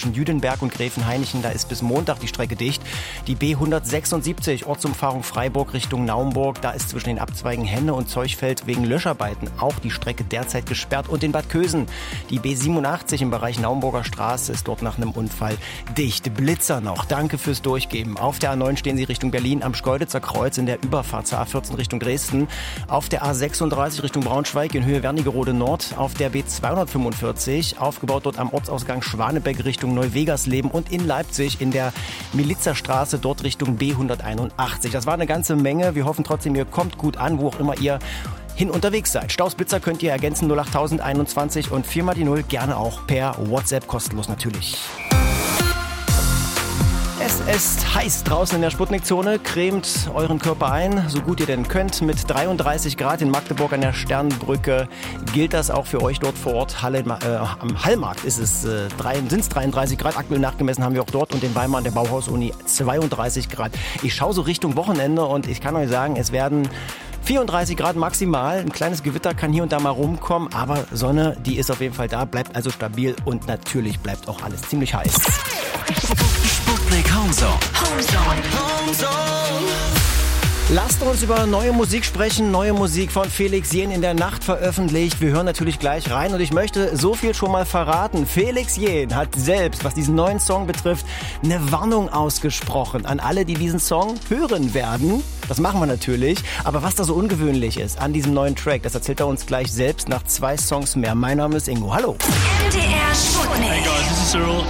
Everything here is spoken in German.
zwischen Jüdenberg und Gräfenhainichen, da ist bis Montag die Strecke dicht. Die B176, Ortsumfahrung Freiburg Richtung Naumburg, da ist zwischen den Abzweigen Henne und Zeuchfeld wegen Löscharbeiten auch die Strecke derzeit gesperrt. Und in Bad Kösen, die B87 im Bereich Naumburger Straße ist dort nach einem Unfall dicht. Blitzer noch, danke fürs Durchgeben. Auf der A9 stehen Sie Richtung Berlin am Schkeuditzer Kreuz in der Überfahrt zur A14 Richtung Dresden. Auf der A36 Richtung Braunschweig in Höhe Wernigerode Nord. Auf der B245, aufgebaut dort am Ortsausgang Schwanebeck Richtung Neuwegersleben. Und in Leipzig in der Milizerstraße dort Richtung B181. Das war eine ganze Menge. Wir hoffen trotzdem, ihr kommt gut an, wo auch immer ihr hin unterwegs seid. Staus, Blitzer könnt ihr ergänzen 08021 und 4 mal die 0, gerne auch per WhatsApp, kostenlos natürlich. Es ist heiß draußen in der Sputnik-Zone. Cremt euren Körper ein, so gut ihr denn könnt. Mit 33 Grad in Magdeburg an der Sternbrücke gilt das auch für euch dort vor Ort. Am Hallmarkt sind es 33 Grad. Aktuell nachgemessen haben wir auch dort und in Weimar an der Bauhaus-Uni 32 Grad. Ich schaue so Richtung Wochenende und ich kann euch sagen, es werden 34 Grad maximal. Ein kleines Gewitter kann hier und da mal rumkommen, aber Sonne, die ist auf jeden Fall da, bleibt also stabil und natürlich bleibt auch alles ziemlich heiß. Sputnik Homezone. Lasst uns über neue Musik sprechen. Neue Musik von Felix Jähn in der Nacht veröffentlicht. Wir hören natürlich gleich rein und ich möchte so viel schon mal verraten. Felix Jähn hat selbst, was diesen neuen Song betrifft, eine Warnung ausgesprochen an alle, die diesen Song hören werden. Das machen wir natürlich. Aber was da so ungewöhnlich ist an diesem neuen Track, das erzählt er uns gleich selbst nach 2 Songs mehr. Mein Name ist Ingo. Hallo. MDR Sputnik. Hey guys, this is Cyril.